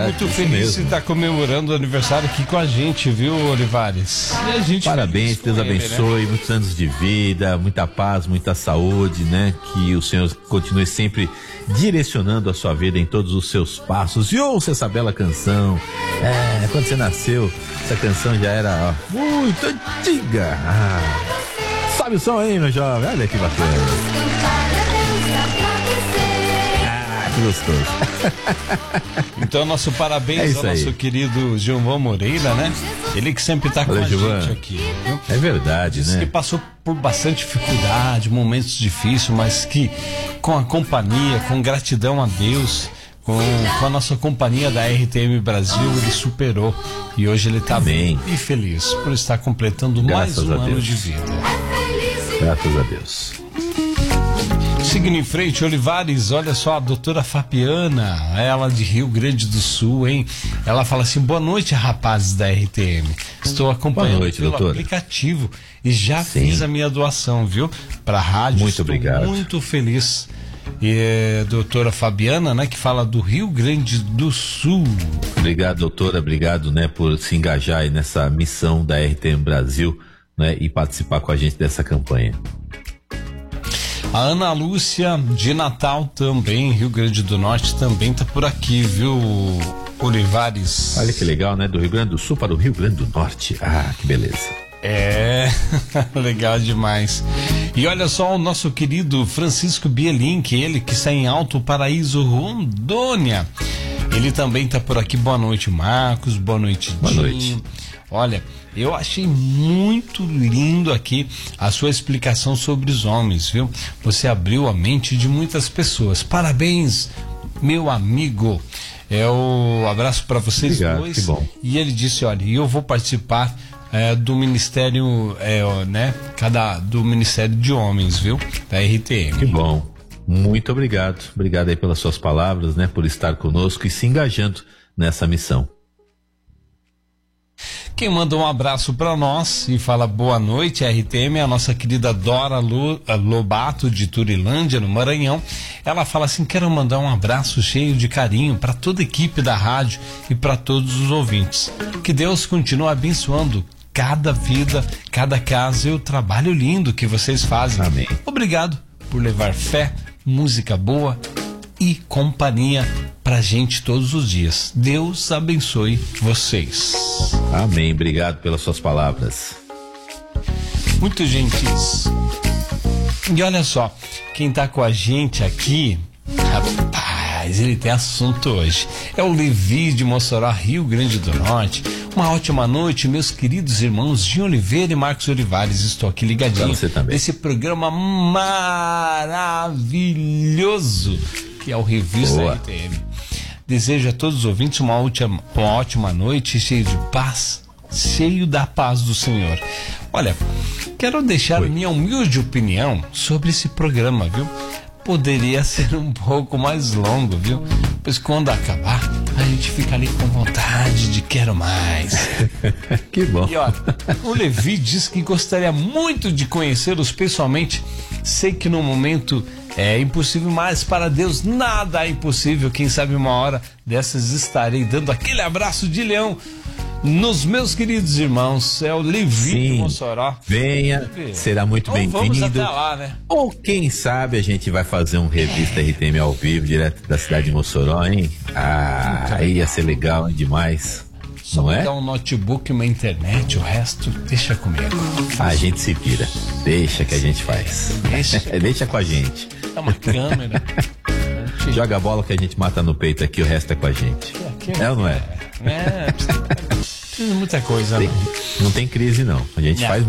muito feliz de estar comemorando o aniversário aqui com a gente, viu, Olivares? E a gente parabéns, Deus abençoe, né? Muitos anos de vida, muita paz, muita saúde, né? Que o Senhor continue sempre direcionando a sua vida em todos os seus passos. E ouça essa bela canção. Quando você nasceu, essa canção já era muito antiga. Sobe o som aí, meu jovem. Olha que bacana. Que gostoso. Então, nosso parabéns ao nosso querido Gilvão Moreira, né? Ele que sempre tá com a gente aqui. Viu? É verdade, Diz né? que passou por bastante dificuldade, momentos difíceis, mas que com a companhia, com gratidão a Deus, com a nossa companhia da RTM Brasil, ele superou. E hoje ele tá bem e feliz por estar completando mais um ano de vida. Graças a Deus. Seguindo em frente, Olivares, olha só, a doutora Fabiana, ela de Rio Grande do Sul, hein? Ela fala assim: boa noite, rapazes da RTM. Estou acompanhando pelo aplicativo e já fiz a minha doação, viu? Pra rádio. Muito obrigado. Muito feliz. E é doutora Fabiana, né, que fala do Rio Grande do Sul. Obrigado, doutora, obrigado, né, por se engajar aí nessa missão da RTM Brasil, né, e participar com a gente dessa campanha. A Ana Lúcia de Natal também, Rio Grande do Norte, também tá por aqui, viu, Olivares? Olha que legal, né, do Rio Grande do Sul para o Rio Grande do Norte. Que beleza. Legal demais. E olha só o nosso querido Francisco Bielink, ele que está em Alto Paraíso, Rondônia. Ele também tá por aqui. Boa noite, Marcos. Boa noite, Boa noite. Olha, eu achei muito lindo aqui a sua explicação sobre os homens, viu? Você abriu a mente de muitas pessoas. Parabéns, meu amigo. Abraço para vocês dois. Que bom. E ele disse: olha, eu vou participar do Ministério, do Ministério de Homens, viu? Da RTM. Que bom. Muito obrigado. Obrigado aí pelas suas palavras, né? Por estar conosco e se engajando nessa missão. Quem manda um abraço para nós e fala boa noite, RTM, é a nossa querida Dora Lobato, de Turilândia, no Maranhão. Ela fala assim: quero mandar um abraço cheio de carinho para toda a equipe da rádio e para todos os ouvintes. Que Deus continue abençoando cada vida, cada casa e o trabalho lindo que vocês fazem. Amém. Obrigado por levar fé, música boa e companhia pra gente todos os dias. Deus abençoe vocês. Amém. Obrigado pelas suas palavras. Muito gentis. E olha só, quem tá com a gente aqui, rapaz, ele tem assunto hoje. É o Levi de Mossoró, Rio Grande do Norte. Uma ótima noite, meus queridos irmãos Gil Oliveira e Marcos Olivares. Estou aqui ligadinho nesse programa maravilhoso que é o Revista RTM. Desejo a todos os ouvintes uma ótima noite, cheio de paz, cheio da paz do Senhor. Olha, quero deixar minha humilde opinião sobre esse programa, viu? Poderia ser um pouco mais longo, viu? Pois quando acabar, a gente fica ali com vontade de quero mais. Que bom. E ó, o Levi diz que gostaria muito de conhecê-los pessoalmente. Sei que no momento é impossível, mas para Deus nada é impossível. Quem sabe uma hora dessas estarei dando aquele abraço de leão nos meus queridos irmãos. É o Levi de Mossoró. Venha, será muito bem-vindo. Vamos até lá, né? Ou quem sabe a gente vai fazer um Revista RTM ao vivo, direto da cidade de Mossoró, hein? Aí ia ser legal legal Só não dar um notebook e uma internet, o resto deixa comigo. A gente se vira. Deixa que a gente faz. Deixa com a gente. É uma câmera. Joga a bola que a gente mata no peito aqui, o resto é com a gente. É ou não é? Precisa muita coisa. Não tem crise não. A gente faz